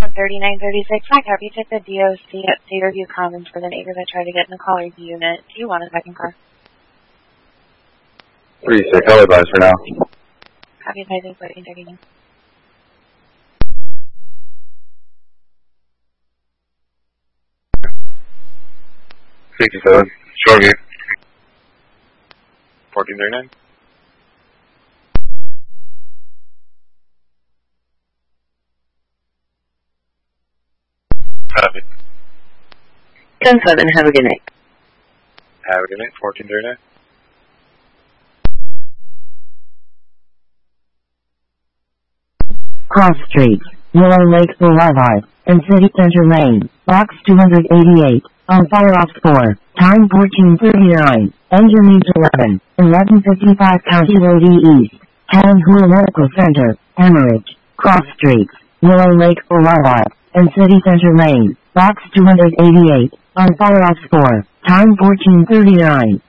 on 3936. I copy. Check the DOC at Cedarview Commons for the neighbor that tried to get in the caller's unit. Do you want a second car? 3-6, I'll advise for now. Copy, advising 1439. 67, Shoreview. 1439. Copy. 10-7, have a good night. Have a good night, 1439. Cross Street, Willow Lake Boulevard, and City Center Lane, Box 288, on fire off 4, time 14:39, engine needs 11:55 County Road East, Helen Hula Medical Center, Hemorrhage, Cross Street, Willow Lake Boulevard, and City Center Lane, Box 288, on fire off 4, time 14:39.